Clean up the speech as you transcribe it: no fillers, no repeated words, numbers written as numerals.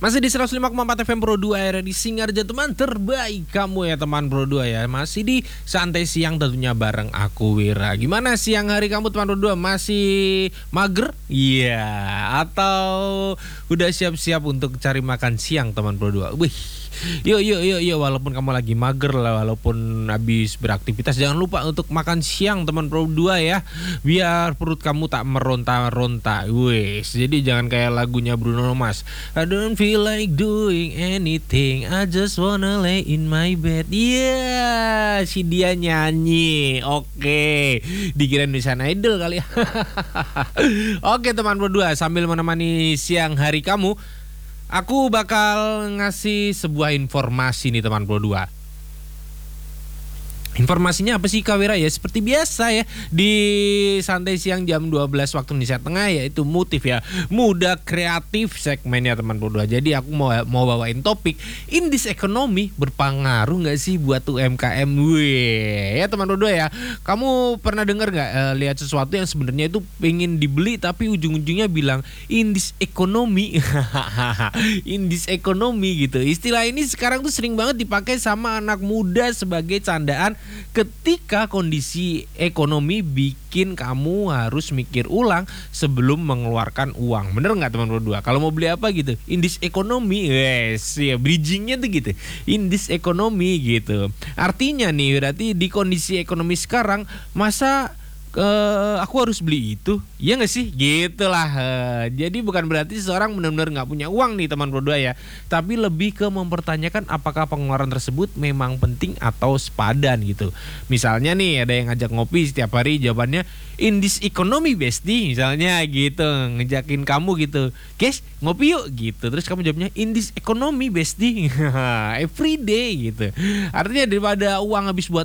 Masih di 105,4 FM Pro 2 RRI Singarja, teman terbaik kamu ya teman Pro 2 ya. Masih di santai siang tentunya bareng aku Wira. Gimana siang hari kamu teman Pro 2? Masih mager? Iya, atau udah siap-siap untuk cari makan siang teman Pro 2? Wih. Yuk walaupun kamu lagi mager lah, walaupun habis beraktivitas, jangan lupa untuk makan siang teman Pro 2 ya, biar perut kamu tak meronta-ronta. Wes, jadi jangan kayak lagunya Bruno Mars, I don't feel like doing anything, I just wanna lay in my bed. Iya, si dia nyanyi. Oke, dikira Indonesian Idol kali ya. Oke teman Pro 2, sambil menemani siang hari kamu, aku bakal ngasih sebuah informasi nih teman Pro 2. Informasinya apa sih Kak Wira? Ya seperti biasa ya, di santai siang jam 12 waktu Indonesia Tengah, yaitu Motif ya, muda kreatif segmennya teman Pro 2. Jadi aku mau bawain topik, in this economy berpengaruh nggak sih buat UMKM? Wih ya teman Pro 2 ya, kamu pernah dengar nggak lihat sesuatu yang sebenarnya itu pengen dibeli tapi ujung-ujungnya bilang in this economy. In this economy gitu. Istilah ini sekarang tuh sering banget dipakai sama anak muda sebagai candaan ketika kondisi ekonomi bikin kamu harus mikir ulang sebelum mengeluarkan uang. Bener nggak teman Pro 2? Kalau mau beli apa gitu, in this economy, yes ya, bridgingnya tuh gitu, in this economy gitu. Artinya nih, berarti di kondisi ekonomi sekarang, masa aku harus beli itu, ya nggak sih, gitulah. Jadi bukan berarti seseorang benar-benar nggak punya uang nih teman Pro 2 ya, tapi lebih ke mempertanyakan apakah pengeluaran tersebut memang penting atau sepadan gitu. Misalnya nih ada yang ngajak ngopi setiap hari, jawabannya in this economy bestie misalnya gitu, ngejakin kamu gitu, guys ngopi yuk gitu, terus kamu jawabnya in this economy bestie. Every day gitu. Artinya daripada uang habis buat